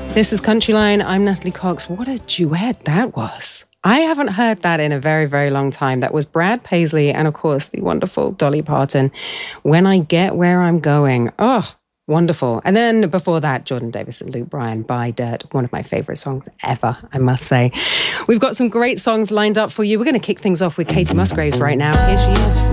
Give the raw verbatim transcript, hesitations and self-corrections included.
This is Countryline. I'm Natalie Cox. What a duet that was. I haven't heard that in a very, very long time. That was Brad Paisley and, of course, the wonderful Dolly Parton. When I Get Where I'm Going. Oh, wonderful. And then before that, Jordan Davis and Luke Bryan, Buy Dirt. One of my favorite songs ever, I must say. We've got some great songs lined up for you. We're going to kick things off with Katie Musgraves right now. Here she is.